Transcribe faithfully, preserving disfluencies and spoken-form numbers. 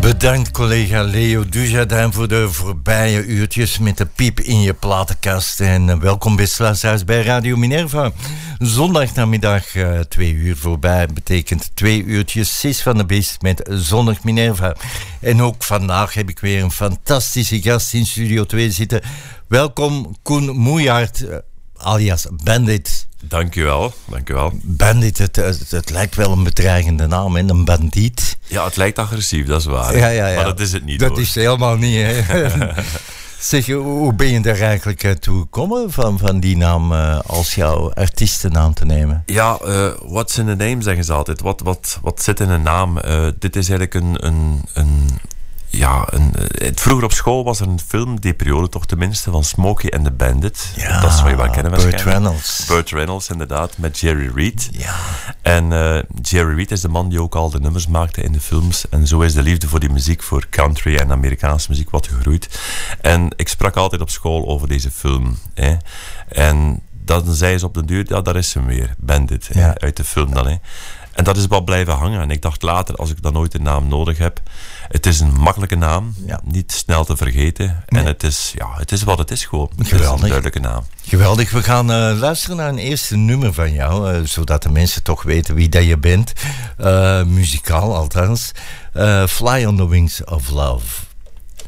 Bedankt collega Leo Dujardin voor de voorbije uurtjes met de piep in je platenkast. En welkom beste luisteraars bij Radio Minerva. Zondagnamiddag uh, twee uur voorbij betekent twee uurtjes Sis van de Beest met Zondag Minerva. En ook vandaag heb ik weer een fantastische gast in Studio twee zitten. Welkom Koen Moejaert, uh, alias Bandit. Dankjewel, dankjewel. Bandit, het, het, het lijkt wel een bedreigende naam, hè? Een bandiet. Ja, het lijkt agressief, dat is waar. Ja, ja, ja. Maar dat is het niet, Dat hoor. is helemaal niet, hè. Zeg, hoe ben je daar eigenlijk toe gekomen van, van die naam uh, als jouw artiestennaam te nemen? Ja, uh, what's in a name, zeggen ze altijd. Wat, wat, wat zit in een naam? Uh, dit is eigenlijk een... een, een Ja, een, het, vroeger op school was er een film, die periode toch tenminste, van Smokey and the Bandit. Ja, dat zou je wel kennen Burt waarschijnlijk. Reynolds. Burt Reynolds, inderdaad, met Jerry Reed. Ja. En uh, Jerry Reed is de man die ook al de nummers maakte in de films. En zo is de liefde voor die muziek, voor country en Amerikaanse muziek wat gegroeid. En ik sprak altijd op school over deze film. Hè. En dan zei ze op de duur, ja, daar is ze weer, Bandit, ja. hè, uit de film dan. Hè. En dat is wel blijven hangen. En ik dacht later, als ik dan nooit een naam nodig heb, het is een makkelijke naam, ja. niet snel te vergeten. Nee. En het is, ja, het is wat het is gewoon. Het Geweldig. is een duidelijke naam. Geweldig. We gaan uh, luisteren naar een eerste nummer van jou, uh, zodat de mensen toch weten wie dat je bent. Uh, muzikaal althans. Uh, Fly on the Wings of Love.